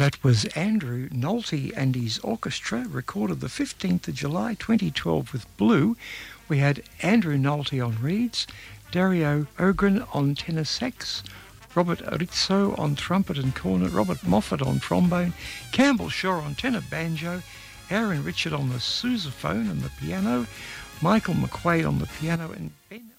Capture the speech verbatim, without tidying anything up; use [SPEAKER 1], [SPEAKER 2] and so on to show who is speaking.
[SPEAKER 1] That was Andrew Nolte and his orchestra, recorded the fifteenth of July twenty twelve with Blue. We had Andrew Nolte on reeds, Dario Ogren on tenor sax, Robert Rizzo on trumpet and cornet, Robert Moffat on trombone, Campbell Shaw on tenor banjo, Aaron Richard on the sousaphone and the piano, Michael McQuaid on the piano, and Ben